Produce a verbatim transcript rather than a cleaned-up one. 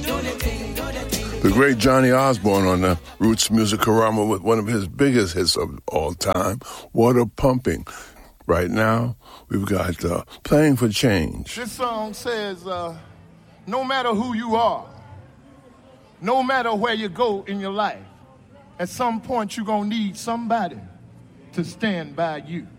The great Johnny Osborne on the Roots Music-A-Rama with one of his biggest hits of all time, Water Pumping. Right now, we've got uh, Playing for Change. This song says, uh, no matter who you are, no matter where you go in your life, at some point you're going to need somebody to stand by you.